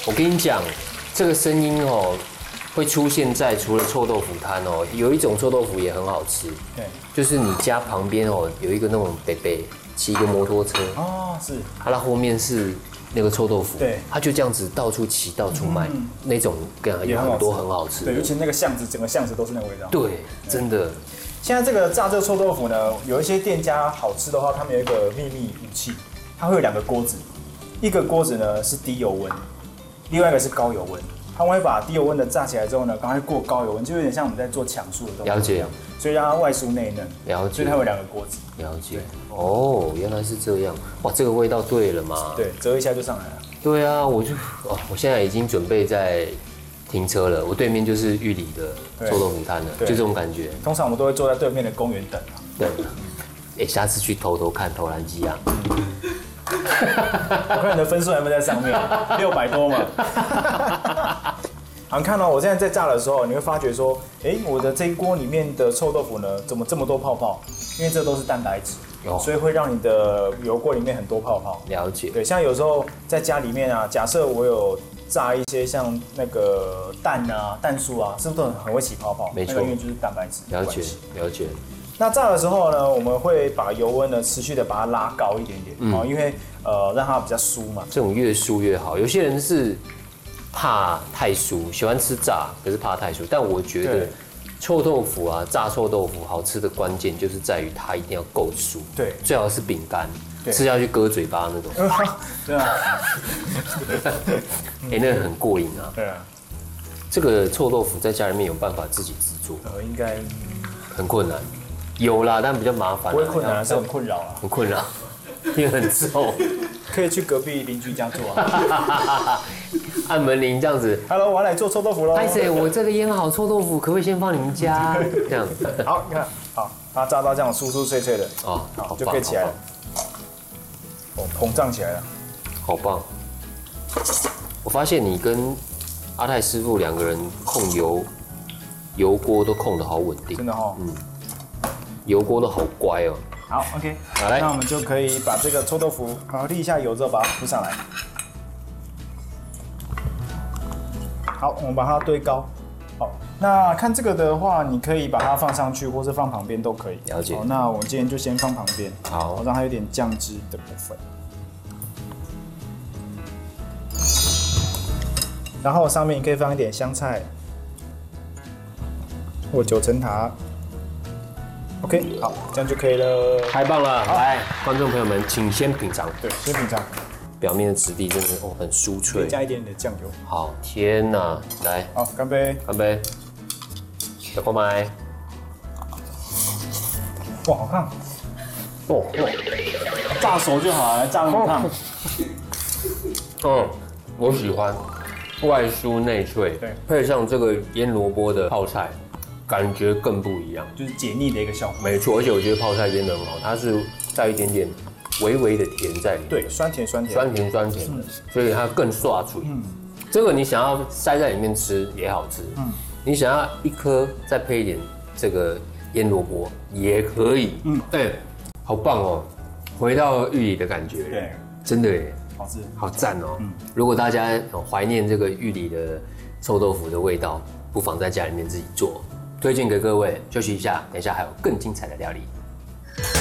我跟你讲，这个声音哦，会出现在除了臭豆腐摊哦，有一种臭豆腐也很好吃， 对， 就是你家旁边哦有一个那种伯伯骑一个摩托车， 哦，是， 他后面是那个臭豆腐， 对， 他就这样子到处骑到处卖，那种有很多很好吃， 对，尤其那个巷子，整个巷子都是那个味道， 对，真的。 现在这个炸这个臭豆腐呢，有一些店家好吃的话，他们有一个秘密武器，它会有2个锅子，一个锅子呢是低油温，另外一个是高油温。他们会把低油温的炸起来之后呢，赶快过高油温，就有点像我们在做抢酥的动作一样，所以让它外酥内嫩。 了解， 所以它有2个锅子。 了解。哦，原来是这样。哇，这个味道对了嘛？ 对，折一下就上来了。 对啊，我现在已经准备在停车了，我对面就是玉里的臭豆腐摊了，就这种感觉。 通常我们都会坐在对面的公园等啊。 对。哎，下次去偷偷看投篮机啊。 我看你的分数有没有在上面，600多嘛。好，你看到我现在在炸的时候，你会发觉说，我的这一锅里面的臭豆腐呢，怎么这么多泡泡？因为这都是蛋白质，所以会让你的油锅里面很多泡泡。 了解。 对，像有时候在家里面啊，假设我有炸一些像那个蛋啊、蛋酥啊，是不是都很会起泡泡？ 没错， 那个因为就是蛋白质。 了解，了解。 那炸的时候呢，我们会把油温呢持续的把它拉高一点点，因为让它比较酥嘛。 这种越酥越好。有些人是怕太酥，喜欢吃炸，可是怕太酥。但我觉得臭豆腐啊，炸臭豆腐好吃的关键就是在于它一定要够酥， 对， 最好是饼干，吃下去割嘴巴那种。 对啊， 那个很过瘾啊。 对啊， 这个臭豆腐在家里面有办法自己制作？ 应该很困难。有啦，但比较麻烦。 不会困难，是很困扰啊。 很困扰，因为很臭。 可以去隔壁邻居家做啊。 按门铃这样子。 Hello， 我要来做臭豆腐喽。 拍谁？我这个腌好臭豆腐，可不可以先放你们家？这样。 好，你看，好，它炸到这样酥酥脆脆的， 哦， 好就可以起来了。哦，膨胀起来了， 好棒！我发现你跟阿泰师傅2个人控油锅都控得好稳定， 真的哈。 油锅都好乖哦。 好 ，OK， 好来， 那我们就可以把这个臭豆腐好沥一下油之后，把它铺上来。好，我们把它堆高。好，那看这个的话，你可以把它放上去，或是放旁边都可以。 了解。 好，那我们今天就先放旁边， 好， 让它有点酱汁的部分。然后上面你可以放一点香菜或9层塔。OK， 好，这样就可以了。 太棒了！来，观众朋友们，请先品尝。 对，先品尝。 表面的质地真的很酥脆。 加一点点的酱油。 好，天哪！来， 好，干杯！ 干杯！小锅麦。 哇，好烫！哦，炸熟就好了，炸那么烫。 我喜欢，外酥内脆， 对， 配上这个腌萝卜的泡菜。感觉更不一样， 就是解腻的一个效果。 没错，而且我觉得泡菜腌得很好，它是带一点点微微的甜在里面。 对，酸甜的， 所以它更刷嘴。这个你想要塞在里面吃也好吃，你想要一颗再配一点这个腌萝卜也可以。好棒哦，回到玉里的感觉。 对， 真的耶， 好吃， 好赞哦。如果大家怀念这个玉里的臭豆腐的味道，不妨在家里面自己做。推荐给各位，休息一下，等一下还有更精彩的料理。